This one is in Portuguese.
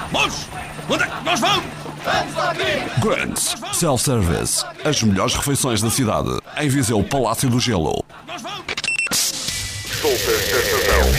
Vamos! Onde é que nós vamos? Vamos aqui! Grants Self-Service. As melhores refeições da cidade. Em Viseu Palácio do Gelo. Nós vamos! Solta esta estação.